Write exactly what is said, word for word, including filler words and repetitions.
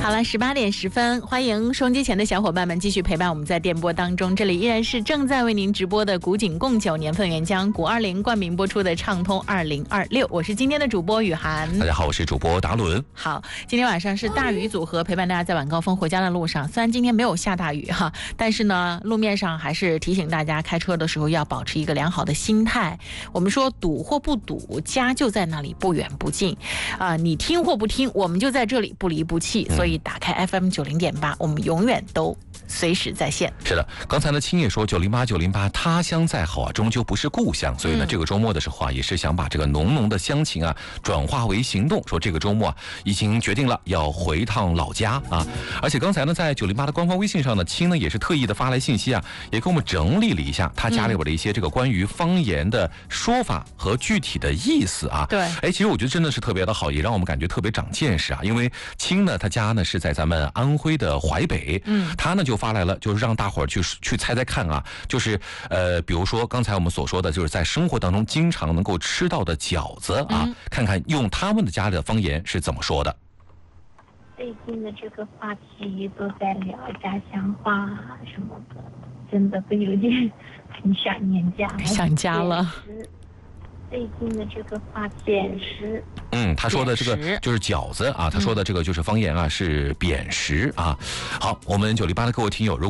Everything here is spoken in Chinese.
好了，十八点十分，欢迎收音机前的小伙伴们继续陪伴我们在电波当中。这里依然是正在为您直播的古井贡酒年份原浆古二零冠名播出的畅通二零二六，我是今天的主播雨涵。 大家好，我是主播达伦。 好，今天晚上是大雨组合陪伴大家在晚高峰回家的路上。虽然今天没有下大雨哈，但是呢，路面上还是提醒大家开车的时候要保持一个良好的心态。我们说堵或不堵，家就在那里，不远不近啊、呃。你听或不听，我们就在这里，不离不弃。所以打开 F M 九零点八，我们永远都随时在线。 是的，刚才呢，青叶说九零八九零八，他乡再好啊，终究不是故乡。所以呢，嗯、这个周末的时候啊，也是想把这个浓浓的乡情啊，转化为行动。说这个周末啊，已经决定了要回趟老家啊。而且刚才呢，在九零八的官方微信上呢，青呢也是特意的发来信息啊，也给我们整理了一下他家里边的一些这个关于方言的说法和具体的意思啊。 对， 哎，其实我觉得真的是特别的好，也让我们感觉特别长见识啊。因为青呢，他家呢是在咱们安徽的淮北，嗯，他呢就发来了，就是让大伙儿去去猜猜看啊，就是呃，比如说刚才我们所说的，就是在生活当中经常能够吃到的饺子啊，嗯、看看用他们的家里的方言是怎么说的。 最近的这个话题都在聊家乡话什么的，真的会有点很想念家， 想家了。 最近的这个话题是， 嗯，他说的这个就是饺子啊，他说的这个就是方言啊，是扁食啊。好，我们九零八的各位听友，如